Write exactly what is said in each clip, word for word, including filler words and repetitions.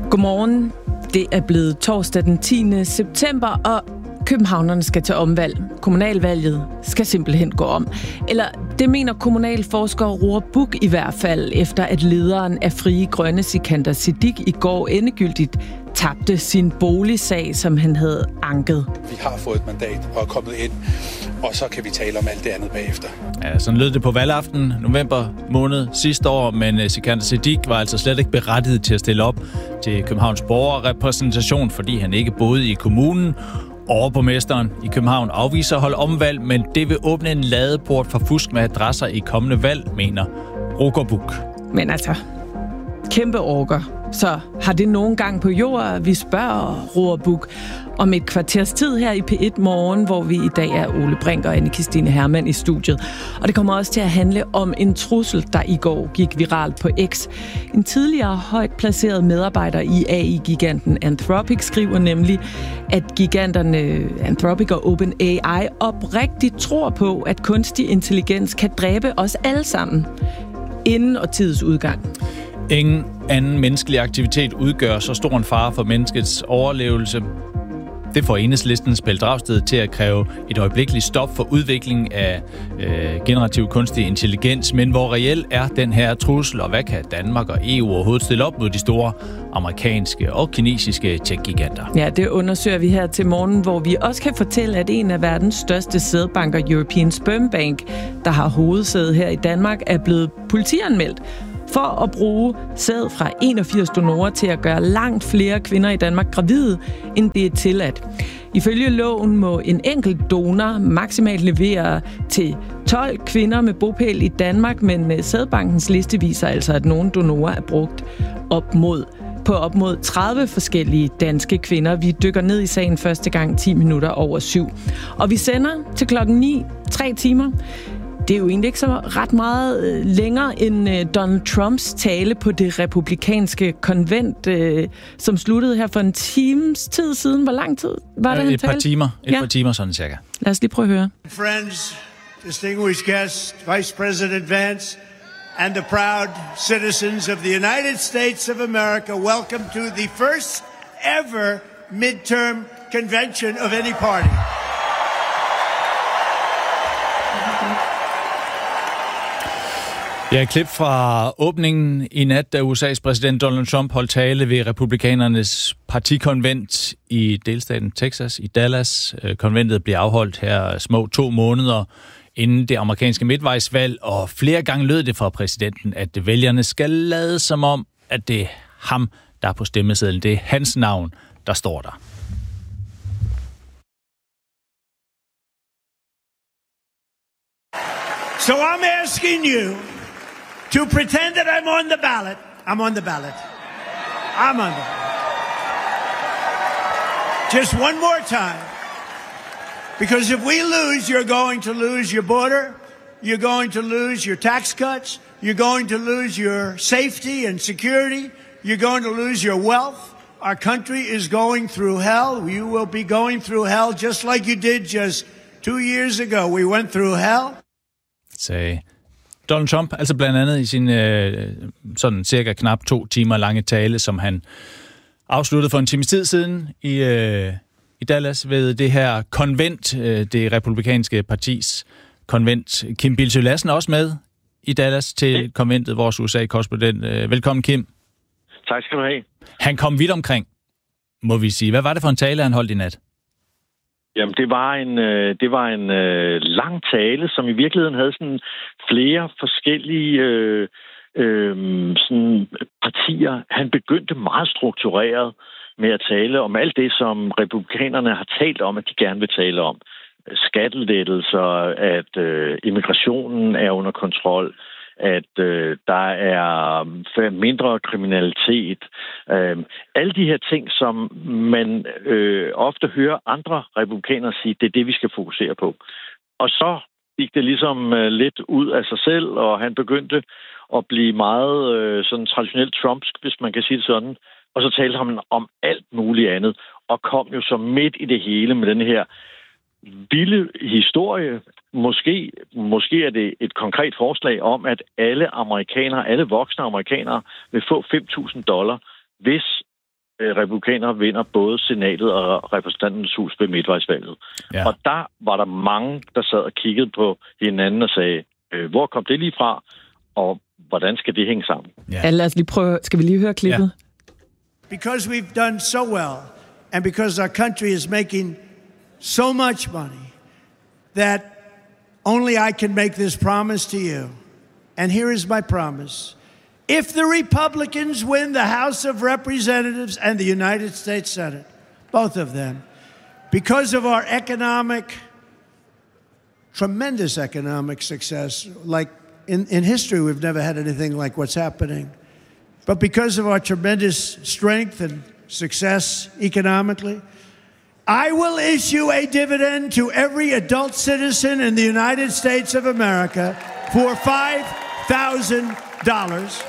Godmorgen. Det er blevet torsdag den tiende september, og københavnerne skal til omvalg. Kommunalvalget skal simpelthen gå om. Eller det mener kommunalforsker Roar Buch i hvert fald, efter at lederen af Frie Grønne, Sikander Siddique, i går endegyldigt tabte sin boligsag, som han havde anket. Vi har fået et mandat og er kommet ind, og så kan vi tale om alt det andet bagefter. Ja, sådan lød det på valgaften, november måned sidste år, men Sikander Siddique var altså slet ikke berettiget til at stille op til Københavns borgerrepræsentation, fordi han ikke boede i kommunen. Overborgmesteren i København afviser at holde omvalg, men det vil åbne en ladeport for fusk med adresser i kommende valg, mener Roar Buch. Men altså, kæmpe orker. Så har det nogen gang på jord, vi spørger Roar Buch om et kvarters tid her i P et Morgen, hvor vi i dag er Ole Brink og Anne-Kristine Hermann i studiet. Og det kommer også til at handle om en trussel, der i går gik viralt på X. En tidligere højt placeret medarbejder i A I-giganten Anthropic skriver nemlig, at giganterne Anthropic og OpenAI oprigtigt tror på, at kunstig intelligens kan dræbe os alle sammen inden årtiets udgang. Ingen anden menneskelig aktivitet udgør så stor en fare for menneskets overlevelse. Det får Enhedslistens Pelle Dragsted til at kræve et øjeblikkeligt stop for udvikling af øh, generativ kunstig intelligens. Men hvor reelt er den her trussel, og hvad kan Danmark og E U overhovedet stille op mod de store amerikanske og kinesiske tech-giganter? Ja, det undersøger vi her til morgen, hvor vi også kan fortælle, at en af verdens største sædbanker, European Sperm Bank, der har hovedsæde her i Danmark, er blevet politianmeldt for at bruge sæd fra enogfirs donorer til at gøre langt flere kvinder i Danmark gravide, end det er tilladt. Ifølge loven må en enkelt donor maksimalt levere til tolv kvinder med bopæl i Danmark, men sædbankens liste viser altså, at nogle donorer er brugt op mod, på op mod tredive forskellige danske kvinder. Vi dykker ned i sagen første gang ti minutter over syv. Og vi sender til klokken ni, tre timer. Det er jo egentlig ikke så ret meget længere end Donald Trumps tale på det republikanske konvent, som sluttede her for en times tid siden. Hvor lang tid var det, han Et par talte? timer. Et ja. par timer, sådan cirka. Lad os lige prøve at høre. Friends, distinguished guests, Vice President Vance, and the proud citizens of the United States of America, welcome to the first ever midterm convention of any party. Ja, et klip fra åbningen i nat, da U S A's præsident Donald Trump holdt tale ved republikanernes partikonvent i delstaten Texas, i Dallas. Konventet bliver afholdt her små to måneder inden det amerikanske midtvejsvalg, og flere gange lød det fra præsidenten, at vælgerne skal lade som om, at det er ham, der er på stemmesedlen. Det er hans navn, der står der. So I'm asking you to pretend that I'm on the ballot. I'm on the ballot. I'm on the ballot. Just one more time. Because if we lose, you're going to lose your border. You're going to lose your tax cuts. You're going to lose your safety and security. You're going to lose your wealth. Our country is going through hell. You will be going through hell just like you did just two years ago. We went through hell. Sagde Donald Trump, altså blandt andet i sin øh, sådan cirka knap to timer lange tale, som han afsluttede for en times tid siden i, øh, i Dallas ved det her konvent, øh, det republikanske partis konvent. Kim Bildsøe Lassen er også med i Dallas til hey. konventet, vores U S A-korrespondent. Øh, velkommen, Kim. Tak skal du have. Han kom vidt omkring, må vi sige. Hvad var det for en tale, han holdt i nat? Jamen, det var en, øh, det var en øh, lang tale, som i virkeligheden havde sådan flere forskellige øh, øh, sådan partier. Han begyndte meget struktureret med at tale om alt det, som republikanerne har talt om, at de gerne vil tale om. Skattelettelser, at øh, immigrationen er under kontrol, at øh, der er mindre kriminalitet. Øh, alle de her ting, som man øh, ofte hører andre republikanere sige, det er det, vi skal fokusere på. Og så gik det ligesom øh, lidt ud af sig selv, og han begyndte at blive meget øh, sådan traditionelt trumpsk, hvis man kan sige det sådan. Og så talte han om alt muligt andet, og kom jo så midt i det hele med den her vilde historie. Måske, måske er det et konkret forslag om, at alle amerikanere, alle voksne amerikanere, vil få fem tusind dollar, hvis republikanere vinder både senatet og repræsentanternes hus ved midtvejsvalget. Ja. Og der var der mange, der sad og kiggede på hinanden og sagde, øh, hvor kom det lige fra, og hvordan skal det hænge sammen? Ja. Ja, lad os lige prøve. Skal vi lige høre klippet? Ja. Because we've done so well, and because our country is making so much money, that only I can make this promise to you. And here is my promise. If the Republicans win the House of Representatives and the United States Senate, both of them, because of our economic, tremendous economic success, like in, in history we've never had anything like what's happening, but because of our tremendous strength and success economically, I will issue a dividend to every adult citizen in the United States of America for five thousand dollars.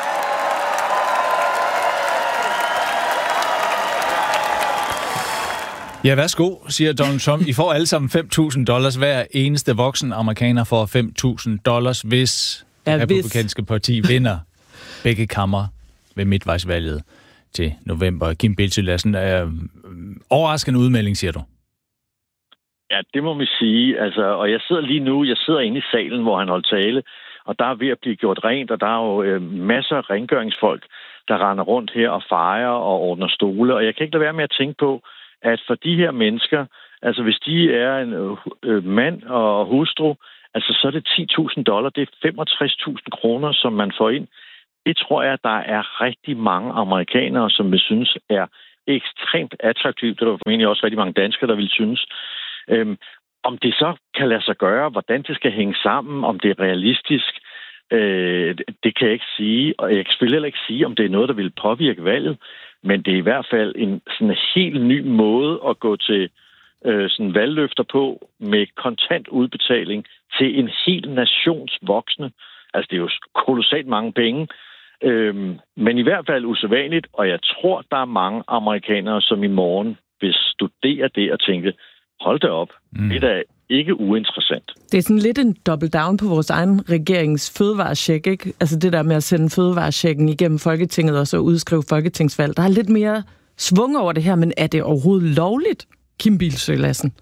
Ja, værsgo, siger Donald Trump. I får alle sammen fem tusind dollars. Hver eneste voksen amerikaner får fem tusind dollars, hvis ja, det republikanske parti vinder begge kammer ved midtvejsvalget til november. Kim Bildsøe Lassen, er overraskende udmelding, siger du? Ja, det må man sige. Altså, og jeg sidder lige nu, jeg sidder inde i salen, hvor han holdt tale, og der er ved at blive gjort rent, og der er jo øh, masser af rengøringsfolk, der render rundt her og fejrer og ordner stole, og jeg kan ikke lade være med at tænke på, at for de her mennesker, altså hvis de er en øh, mand og hustru, altså så er det ti tusind dollar, det er femogtres tusind kroner, som man får ind. Det tror jeg, der er rigtig mange amerikanere, som vil synes er ekstremt attraktivt. Det er der formentlig også rigtig mange danskere, der vil synes. Øhm, om det så kan lade sig gøre, hvordan det skal hænge sammen, om det er realistisk, øh, det kan jeg ikke sige. Og jeg kan selvfølgelig heller ikke sige, om det er noget, der vil påvirke valget. Men det er i hvert fald en sådan en helt ny måde at gå til øh, sådan valgløfter på med kontant udbetaling til en hel nations voksne. Altså, det er jo kolossalt mange penge. Øhm, men i hvert fald usædvanligt, og jeg tror, der er mange amerikanere, som i morgen vil studere det og tænke, hold da op, mm. det er da ikke uinteressant. Det er sådan lidt en double down på vores egen regerings fødevarecheck, ikke? Altså det der med at sende fødevarechecken igennem Folketinget og så udskrive folketingsvalg. Der er lidt mere svung over det her, men er det overhovedet lovligt, Kim Bildsøe Lassen?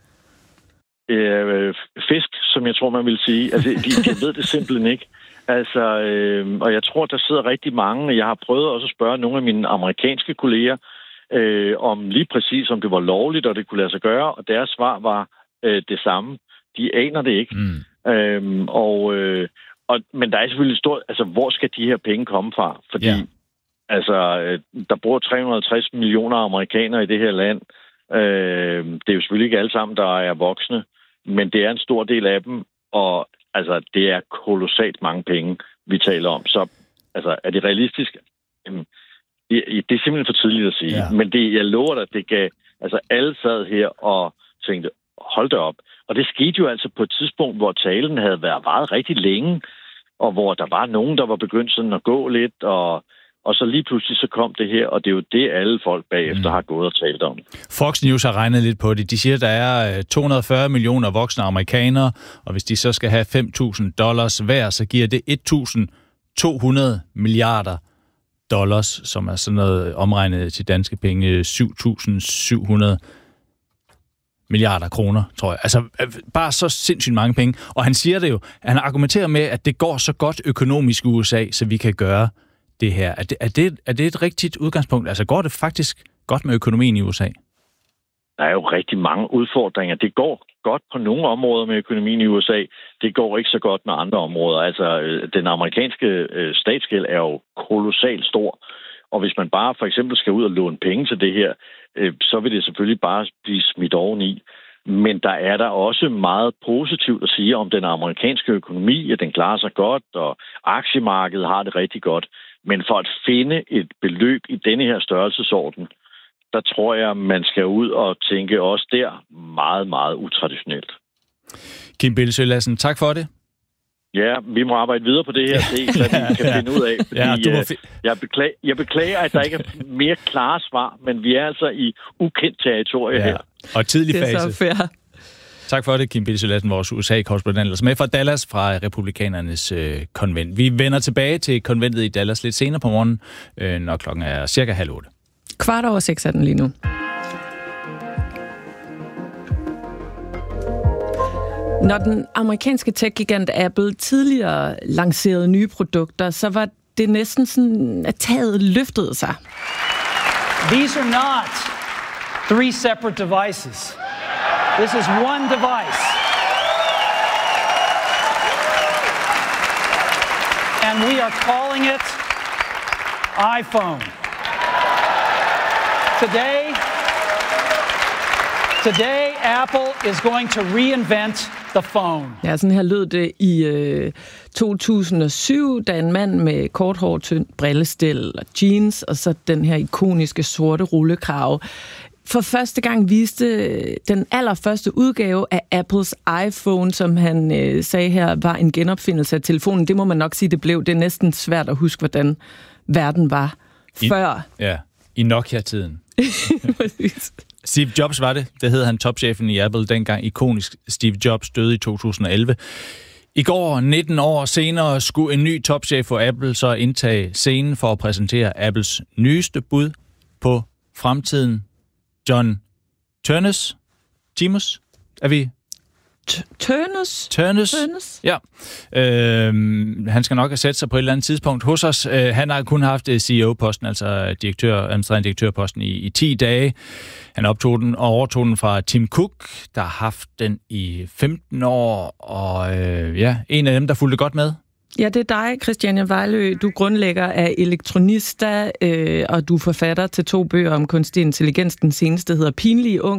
Øh, fisk, som jeg tror, man vil sige. Altså, de, de ved det simpelthen ikke. Altså, øh, og jeg tror, der sidder rigtig mange. Jeg har prøvet også at spørge nogle af mine amerikanske kolleger, øh, om lige præcis, om det var lovligt, og det kunne lade sig gøre, og deres svar var øh, det samme. De aner det ikke. Mm. Øhm, og, øh, og, men der er selvfølgelig stort... Altså, hvor skal de her penge komme fra? Fordi, ja. altså, øh, der bor tre hundrede og halvtreds millioner amerikanere i det her land. Øh, det er jo selvfølgelig ikke alle sammen, der er voksne, men det er en stor del af dem, og altså, det er kolossalt mange penge, vi taler om. Så altså, er det realistisk? Jamen, det, det er simpelthen for tidligt at sige. Ja. Men det, jeg lover dig, det gav... Altså, alle sad her og tænkte, hold da op. Og det skete jo altså på et tidspunkt, hvor talen havde været varet rigtig længe, og hvor der var nogen, der var begyndt sådan at gå lidt, og, og så lige pludselig så kom det her, og det er jo det, alle folk bagefter mm. har gået og talt om. Fox News har regnet lidt på det. De siger, at der er to hundrede og fyrre millioner voksne amerikanere, og hvis de så skal have fem tusind dollars hver, så giver det et tusind to hundrede milliarder dollars, som er sådan noget omregnet til danske penge, syv tusind syv hundrede milliarder kroner, tror jeg. Altså, bare så sindssygt mange penge. Og han siger det jo, han argumenterer med, at det går så godt økonomisk i U S A, så vi kan gøre det her. Er det, er det, er det et rigtigt udgangspunkt? Altså, går det faktisk godt med økonomien i U S A? Der er jo rigtig mange udfordringer. Det går godt på nogle områder med økonomien i U S A. Det går ikke så godt med andre områder. Altså, den amerikanske statsgæld er jo kolossalt stor. Og hvis man bare for eksempel skal ud og låne penge til det her, øh, så vil det selvfølgelig bare blive smidt oveni. Men der er der også meget positivt at sige om den amerikanske økonomi, at den klarer sig godt, og aktiemarkedet har det rigtig godt. Men for at finde et beløb i denne her størrelsesorden, der tror jeg, man skal ud og tænke også der meget, meget utraditionelt. Kim Bildsøe Lassen, tak for det. Ja, vi må arbejde videre på det her, det så vi kan finde ud af. Fordi, ja, du fi- jeg, beklager, jeg beklager, at der ikke er mere klare svar, men vi er altså i ukendt territorie ja. her. Og tidlig fase. Det er så fair. Tak for det, Kim Bildsøe Lassen, vores U S A-korrespondent, altså med fra Dallas, fra Republikanernes øh, konvent. Vi vender tilbage til konventet i Dallas lidt senere på morgenen, øh, når klokken er cirka halv otte. Kvart over seks er den lige nu. Når den amerikanske tech-gigant Apple tidligere lancerede nye produkter, så var det næsten sådan, at taget løftede sig. These are not three separate devices. This is one device. And we are calling it iPhone. Today, today Apple is going to reinvent the phone. Ja, sådan her lød det i øh, to tusind og syv, da en mand med kort hår, tynd brillestel og jeans, og så den her ikoniske sorte rullekrave, for første gang viste den allerførste udgave af Apples iPhone, som han øh, sagde her, var en genopfindelse af telefonen. Det må man nok sige, det blev. Det er næsten svært at huske, hvordan verden var I, før. Ja, i Nokia-tiden. Steve Jobs var det. Det hed han, topchefen i Apple dengang. Ikonisk Steve Jobs døde i to tusind og elleve. I går, nitten år senere, skulle en ny topchef for Apple så indtage scenen for at præsentere Apples nyeste bud på fremtiden. John Ternus? Timus? Er vi? Ternus? Ternus? Ternus? Ja. Øhm, han skal nok have sat sig på et eller andet tidspunkt hos os. Øh, han har kun haft C E O-posten, altså direktør, administrerende direktørposten i, i ti dage. Han optog den og overtog den fra Tim Cook, der har haft den i femten år. Og øh, ja, en af dem, der fulgte godt med. Ja, det er dig, Christiane Vejlø. Du er grundlægger af Elektronista, øh, og du er forfatter til to bøger om kunstig intelligens. Den seneste hedder Pinlig ung.